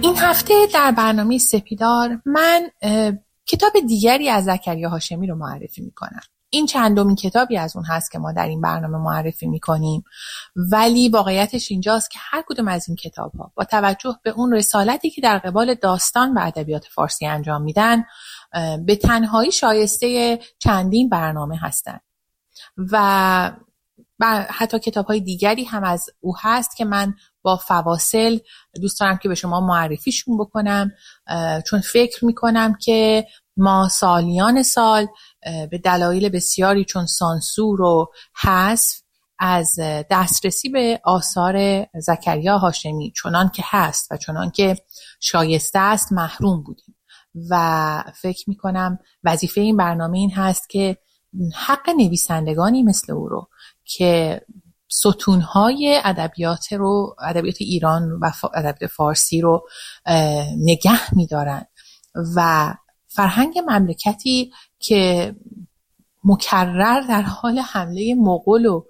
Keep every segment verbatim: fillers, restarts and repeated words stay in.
این هفته در برنامه سپیدار من کتاب دیگری از زکریا هاشمی رو معرفی میکنم. این چندمین کتابی از اون هست که ما در این برنامه معرفی میکنیم، ولی واقعیتش اینجاست که هر کدوم از این کتاب‌ها با توجه به اون رسالتی که در قبال داستان و ادبیات فارسی انجام میدن به تنهایی شایسته چندین برنامه هستن و حتی کتاب‌های دیگری هم از او هست که من با فواصل دوست دارم که به شما معرفیشون بکنم، چون فکر میکنم که ما سالیان سال به دلایل بسیاری چون سانسور و حذف از دسترسی به آثار زکریا هاشمی چنان که هست و چنان که شایسته است محروم بودیم و فکر میکنم وظیفه این برنامه این هست که حق نویسندگانی مثل او رو که ستونهای ادبیات رو ادبیات ایران و ادبیات فارسی رو نگه می‌دارن و فرهنگ مملکتی که مکرر در حال حمله مغول و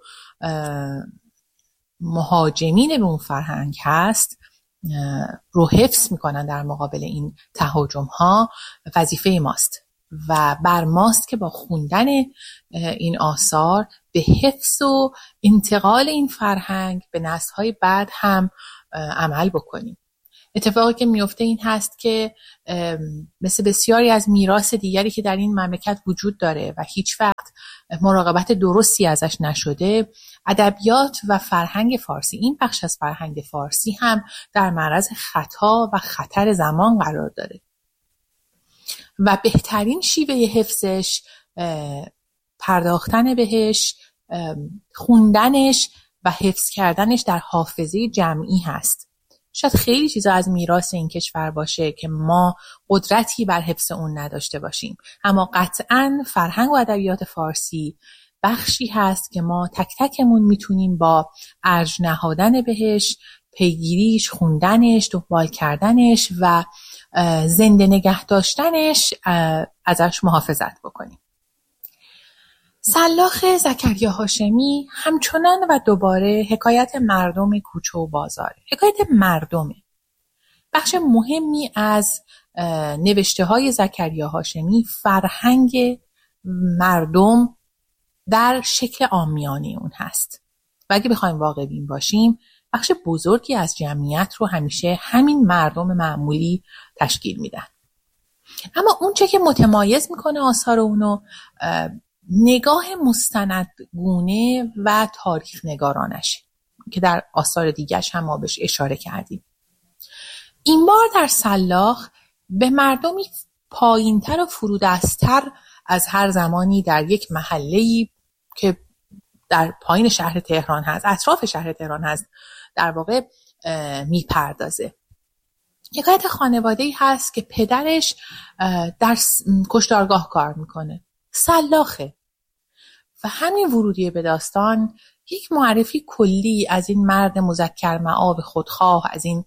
مهاجمین به اون فرهنگ هست رو حفظ میکنن در مقابل این تهاجم‌ها، وظیفه ماست و بر ماست که با خوندن این آثار به حفظ و انتقال این فرهنگ به نسل‌های بعد هم عمل بکنیم. اتفاقی که میفته این هست که مثل بسیاری از میراث دیگری که در این مملکت وجود داره و هیچ وقت مراقبت درستی ازش نشده، ادبیات و فرهنگ فارسی، این بخش از فرهنگ فارسی هم در معرض خطا و خطر زمان قرار داره و بهترین شیوه حفظش پرداختن بهش، خوندنش و حفظ کردنش در حافظه جمعی هست. شاید خیلی چیزا از میراث این کشور باشه که ما قدرتی بر حفظ اون نداشته باشیم، اما قطعاً فرهنگ و ادبیات فارسی بخشی هست که ما تک تکمون میتونیم با ارج نهادن بهش، پیگیریش، خوندنش، دنبال کردنش و زنده نگه داشتنش ازش محافظت بکنیم. سلاخ زکریا هاشمی همچنان و دوباره حکایت مردم کوچه و بازاره. حکایت مردمه. بخش مهمی از نوشته های زکریا هاشمی فرهنگ مردم در شکل عامیانه اون هست و اگه بخوایم واقع بین باشیم بخش بزرگی از جمعیت رو همیشه همین مردم معمولی تشکیل میدن. اما اون چه که متمایز میکنه آثار اونو نگاه مستندگونه و تاریخ نگارانش که در آثار دیگرش هم ما بهش اشاره کردیم. این بار در سلاخ به مردمی پایینتر و فرودستر از هر زمانی در یک محله‌ای که در پایین شهر تهران هست، اطراف شهر تهران هست، در واقع میپردازه. حکایت خانواده‌ای هست که پدرش در کشتارگاه کار میکنه، سلاخه و همین ورودی به داستان یک معرفی کلی از این مرد مذکر مآب خودخواه، از این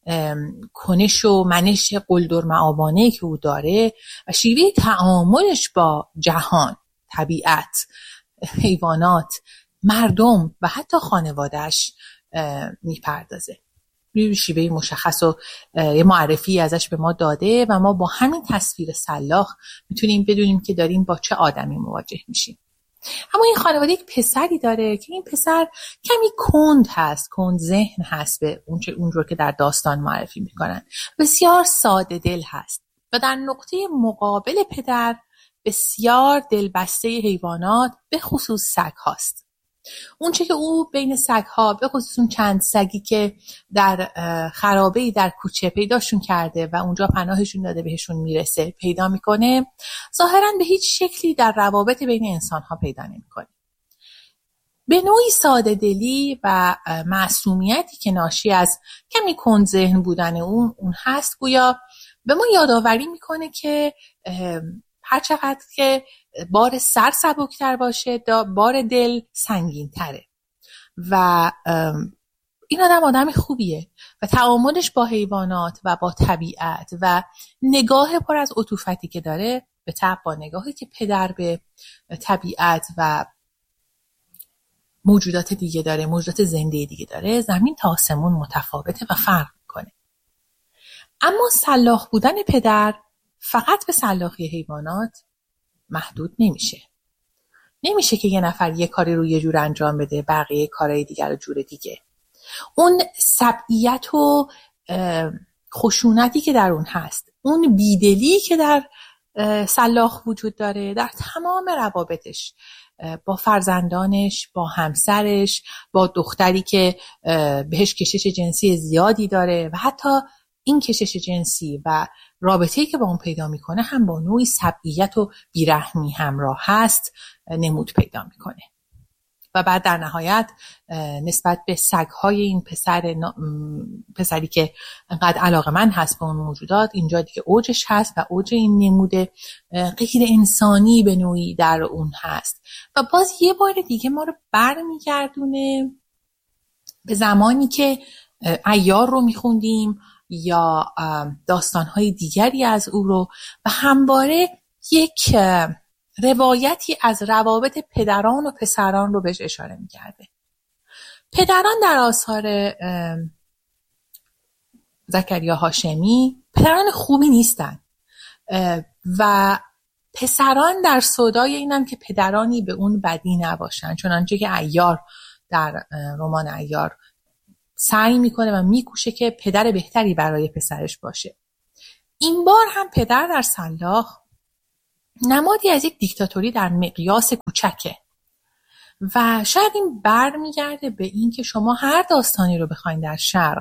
کنش و منش قلدر مآبانه که او داره و شیوه تعاملش با جهان، طبیعت، حیوانات، مردم و حتی خانواده‌اش میپردازه. یه شیوه مشخص و یه معرفی ازش به ما داده و ما با همین تصویر سلاخ میتونیم بدونیم که داریم با چه آدمی مواجه میشیم. اما این خانواده یک پسری داره که این پسر کمی کند هست، کند ذهن هست به اونجور که در داستان معرفی میکنن. بسیار ساده دل هست و در نقطه مقابل پدر بسیار دلبسته حیوانات، به خصوص سگ هاست. اون چه که او بین سگ‌ها، به خصوص اون چند سگی که در خرابه‌ای در کوچه پیداشون کرده و اونجا پناهشون داده بهشون میرسه پیدا میکنه، ظاهراً به هیچ شکلی در روابط بین انسان‌ها پیدا نمیکنه. به نوعی ساده دلی و معصومیتی که ناشی از کمی کند ذهن بودن اون اون هست، گویا به ما یادآوری میکنه که هر چقدر که بار سر سبکتر باشه بار دل سنگین تره و این آدم آدم خوبیه و تعاملش با حیوانات و با طبیعت و نگاه پر از عطوفتی که داره به طبع با نگاهی که پدر به طبیعت و موجودات دیگه داره، موجودات زنده دیگه داره، زمین تا آسمون متفاوته و فرق میکنه. اما سلاخ بودن پدر فقط به سلاخی حیوانات محدود نمیشه. نمیشه که یه نفر یه کاری رو یه جور انجام بده، بقیه کارهای دیگر رو جور دیگه. اون سبعیت و خشونتی که در اون هست، اون بیدلی که در سلاخ وجود داره، در تمام روابطش، با فرزندانش، با همسرش، با دختری که بهش کشش جنسی زیادی داره و حتی این کشش جنسی و رابطه‌ای که با اون پیدا میکنه هم با نوعی سبعیت و بیرحمی همراه هست، نمود پیدا میکنه. و بعد در نهایت نسبت به سگ‌های این پسر پسری که انقدر علاقه‌مند هست به اون موجودات، اینجا دیگه اوجش هست و اوج این نمود غیر انسانی به نوعی در اون هست. و باز یه بار دیگه ما رو برمیگردونه به زمانی که عیار رو میخوندیم یا داستان‌های دیگری از او رو و همواره یک روایتی از روابط پدران و پسران رو بهش اشاره می‌کرده. پدران در آثار زکریا هاشمی پدران خوبی نیستن و پسران در سودای اینن که پدرانی به اون بدی نباشن، چنانچه که عیار در رمان عیار سعی میکنه و میکوشه که پدر بهتری برای پسرش باشه. این بار هم پدر در سلاخ نمادی از یک دیکتاتوری در مقیاس کوچکه و شاید این بر میگرده به این که شما هر داستانی رو بخواین در شرق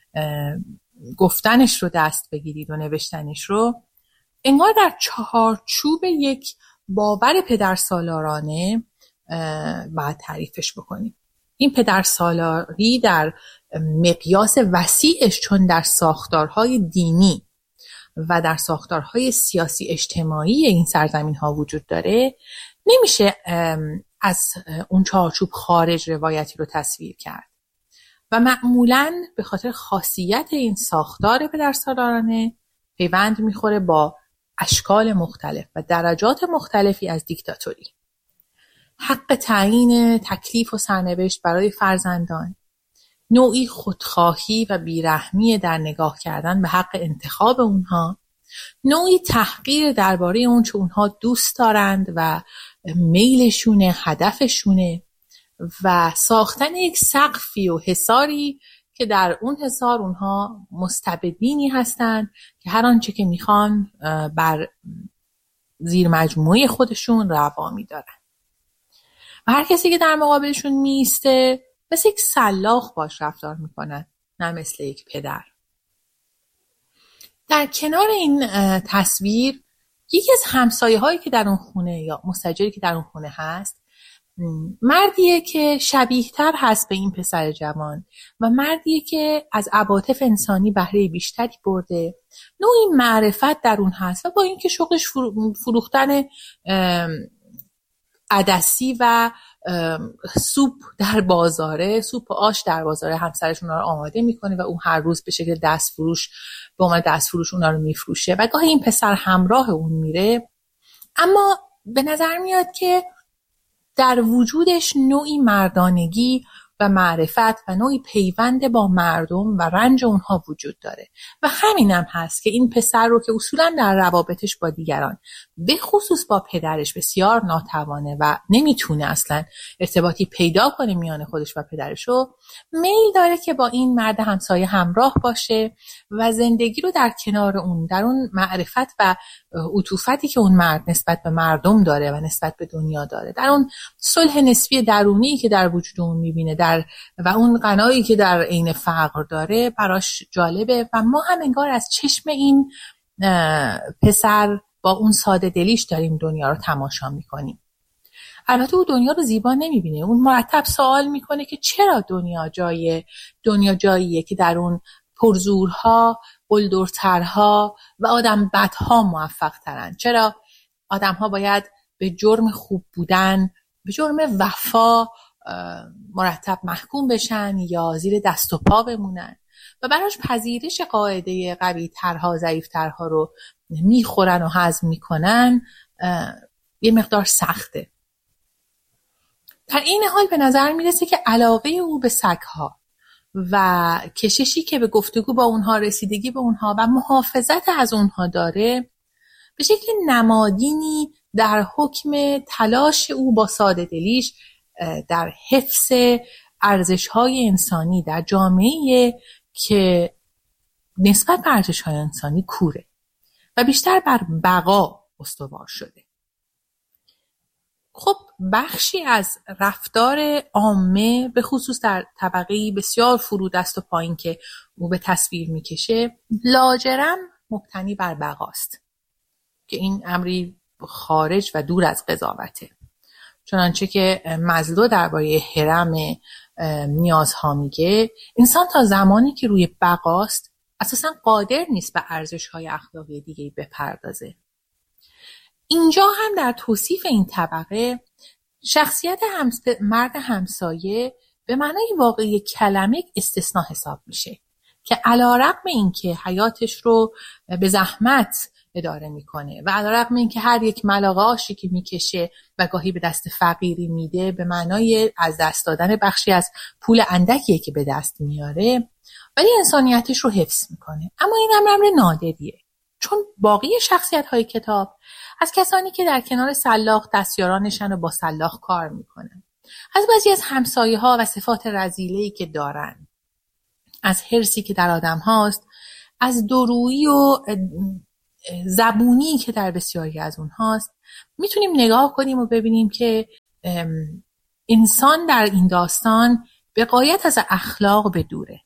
گفتنش رو دست بگیرید و نوشتنش رو، انگار در چهارچوب یک باور پدرسالارانه باید تعریفش بکنید. این پدرسالاری در مقیاس وسیعش، چون در ساختارهای دینی و در ساختارهای سیاسی اجتماعی این سرزمین ها وجود داره، نمیشه از اون چارچوب خارج روایتی رو تصویر کرد و معمولاً به خاطر خاصیت این ساختار پدرسالارانه پیوند میخوره با اشکال مختلف و درجات مختلفی از دیکتاتوری. حق تعیین تکلیف و سرنوشت برای فرزندان، نوعی خودخواهی و بیرحمی در نگاه کردن به حق انتخاب اونها، نوعی تحقیر درباره اون چه اونها دوست دارند و میلشونه، هدفشونه و ساختن یک سقفی و حصاری که در اون حصار اونها مستبدینی هستند که هر آنچه که میخوان بر زیر مجموعه خودشون روا میدارن و هر کسی که در مقابلشون میسته مثل یک سلاخ باش رفتار میکنن، نه مثل یک پدر. در کنار این تصویر یکی از همسایه هایی که در اون خونه یا مستاجری که در اون خونه هست مردیه که شبیه تر هست به این پسر جوان و مردیه که از عواطف انسانی بهره بیشتری برده، نوعی معرفت در اون هست و با اینکه شغلش فروختن عدسی و سوپ در بازاره، سوپ و آش در بازاره، همسرش اونا رو آماده میکنه و اون هر روز به شکل دست فروش به عنوان دست فروش اونا رو میفروشه و گاهی این پسر همراه اون میره، اما به نظر میاد که در وجودش نوعی مردانگی و معرفت و نوعی پیوند با مردم و رنج اونها وجود داره و همینم هست که این پسر رو که اصولا در روابطش با دیگران به خصوص با پدرش بسیار ناتوانه و نمیتونه اصلا ارتباطی پیدا کنه میان خودش و پدرشو، میل داره که با این مرد همسایه همراه باشه و زندگی رو در کنار اون، در اون معرفت و عطوفتی که اون مرد نسبت به مردم داره و نسبت به دنیا داره، در اون صلح نسبی درونی که در وجود اون میبینه در و اون قنایی که در عین فقر داره براش جالبه و ما هم انگار از چشم این پسر با اون ساده دلیش داریم دنیا رو تماشا میکنیم. البته اون دنیا رو زیبا نمیبینه، اون مرتب سوال میکنه که چرا دنیا جای دنیا جاییه که در اون پرزورها، قلدرترها و آدم بدها موفق ترن، چرا آدمها باید به جرم خوب بودن، به جرم وفا مرتب محکوم بشن یا زیر دست و پا بمونن و براش پذیرش قاعده قوی ترها ضعیف ترها رو میخورن و هضم میکنن یه مقدار سخته. در این حال به نظر میرسه که علاقه او به سگها و کششی که به گفتگو با اونها، رسیدگی به اونها و محافظت از اونها داره، به شکل نمادینی در حکم تلاش او با ساده دلیش در حفظ ارزش‌های انسانی در جامعه که نسبت به ارزش‌های انسانی کوره و بیشتر بر بقا استوار شده. خب بخشی از رفتار عامه به خصوص در طبقه‌ای بسیار فرودست و پایین که او به تصویر میکشه لاجرم مبتنی بر بقاست که این امری خارج و دور از قضاوته. چنانچه که مزلو درباره هرم نیازها میگه انسان تا زمانی که روی بقاست اساساً قادر نیست به ارزش‌های اخلاقی دیگه بپردازه. اینجا هم در توصیف این طبقه شخصیت همس... مرد همسایه به معنای واقعی کلمه استثناء حساب میشه که علی‌رغم اینکه حیاتش رو به زحمت اداره میکنه و علی‌رغم اینکه هر یک ملاقه آشی که میکشه و گاهی به دست فقیری میده به معنای از دست دادن بخشی از پول اندکیه که به دست میاره، ولی انسانیتش رو حفظ میکنه. اما این هم امر نادریه، چون باقی شخصیت‌های کتاب از کسانی که در کنار سلاخ دستیارانشن و با سلاخ کار میکنن، از بعضی از همسایه‌ها و صفات رذیله‌ای که دارن، از حرصی که در آدم هاست، از دورویی و زبونی که در بسیاری از اونهاست، میتونیم نگاه کنیم و ببینیم که انسان در این داستان به غایت از اخلاق به دوره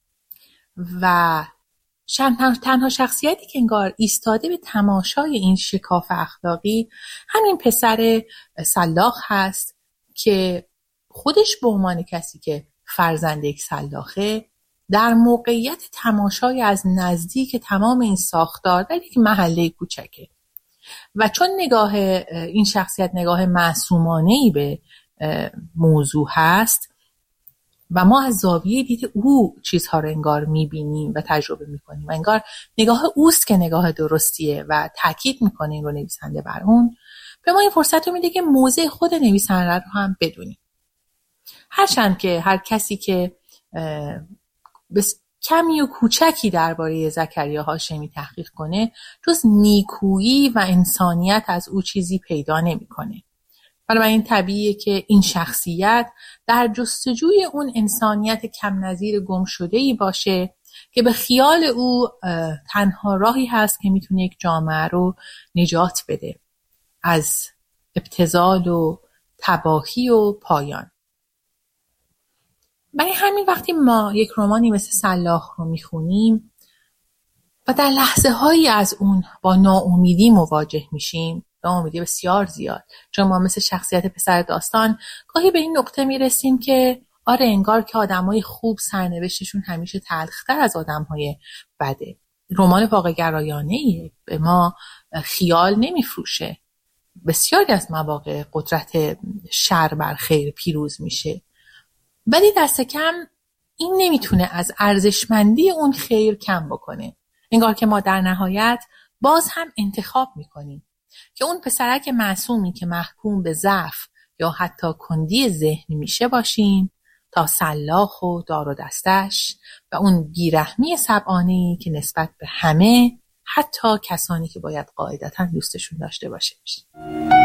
و تنها شخصیتی که انگار ایستاده به تماشای این شکاف اخلاقی همین پسر سلاخ هست که خودش به عنوان کسی که فرزند یک سلاخه در موقعیت تماشای از نزدیک تمام این ساختار در یک محله کوچکه و چون نگاه این شخصیت نگاه معصومانه‌ای به موضوع هست و ما از زاویه دید او چیزها رو انگار میبینیم و تجربه میکنیم و انگار نگاه اوست که نگاه درستیه و تاکید میکنه این رو نویسنده بر اون، به ما این فرصت رو میده که موضع خود نویسنده رو هم بدونیم. هرچند که هر کسی که بس کمی و کوچکی درباره زکریا هاشمی تحقیق کنه جز نیکویی و انسانیت از او چیزی پیدا نمیکنه. بنابراین طبیعیه که این شخصیت در جستجوی اون انسانیت کم نظیر گم شده‌ای باشه که به خیال او تنها راهی هست که میتونه یک جامعه رو نجات بده از ابتذال و تباهی و پایان. برای همین وقتی ما یک رمانی مثل سلاخ رو میخونیم و در لحظه هایی از اون با ناامیدی مواجه میشیم، ناامیدی بسیار زیاد، چون ما مثل شخصیت پسر داستان گاهی به این نقطه میرسیم که آره انگار که آدمای خوب سرنوشتشون همیشه تلختر از آدمهای بده. رمان واقع‌گرایانه‌ایه، به ما خیال نمیفروشه. بسیاری از مواقع قدرت شر بر خیر پیروز میشه، ولی دست کم این نمیتونه از ارزشمندی اون خیر کم بکنه. انگار که ما در نهایت باز هم انتخاب میکنیم که اون پسرک معصومی که محکوم به ضعف یا حتی کندی ذهن میشه باشیم تا سلاخ و دار و دستش و اون بیرحمی سبعانه‌ای که نسبت به همه، حتی کسانی که باید قاعدتاً دوستشون داشته باشه.